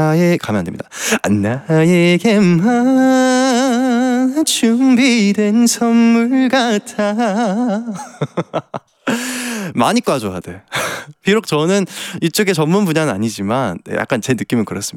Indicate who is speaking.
Speaker 1: 나의 가면 안 됩니다. 나에게만 준비된 선물 같아. 많이 꽈줘야 돼. 비록 저는 이쪽의 전문 분야는 아니지만 약간 제 느낌은 그렇습니다.